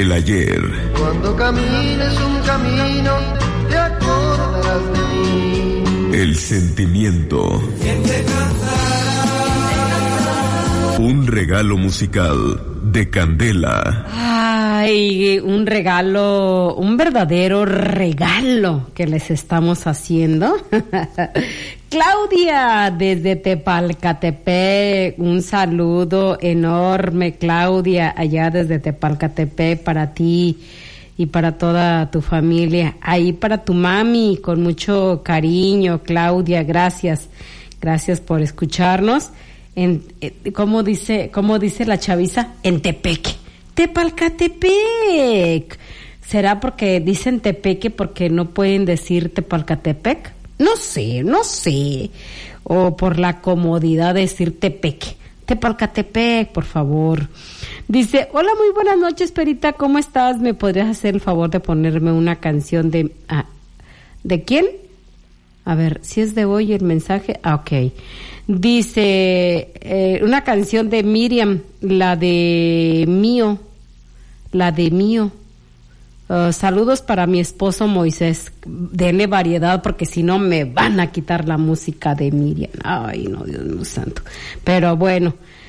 El ayer. Cuando camines un camino, te acordarás de mí. El sentimiento. Un regalo musical de Candela. Ay, un regalo, un verdadero regalo que les estamos haciendo. Claudia, desde Tepalcatepec, un saludo enorme, Claudia, allá desde Tepalcatepec para ti y para toda tu familia. Ahí para tu mami, con mucho cariño, Claudia, gracias por escucharnos. ¿Cómo dice la chaviza? En Tepeque. Tepalcatepec. ¿Será porque dicen Tepeque porque no pueden decir Tepalcatepec? No sé. O por la comodidad de decir Tepeque. Tepalcatepec, por favor. Dice, hola, muy buenas noches, Perita, ¿cómo estás? ¿Me podrías hacer el favor de ponerme una canción de... ¿de quién? A ver, si es de hoy el mensaje. Ok. Dice, una canción de Miriam, la de Mío. Saludos para mi esposo Moisés. Denle variedad porque si no me van a quitar la música de Miriam. Ay, no, Dios mío santo. Pero bueno,